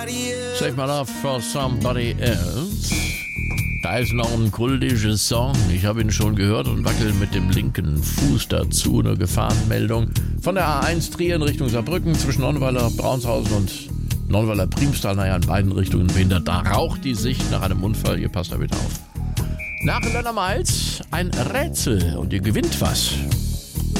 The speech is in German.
Save my love for somebody else. Da ist noch ein kultischer Song. Ich habe ihn schon gehört und wackel mit dem linken Fuß dazu. Eine Gefahrenmeldung von der A1 Trier in Richtung Saarbrücken zwischen Nonnweiler, Braunshausen und Nonnweiler Priemstal. Naja, in beiden Richtungen behindert. Da raucht die Sicht nach einem Unfall. Ihr passt da bitte auf. Nach Lennart Miles ein Rätsel und ihr gewinnt was.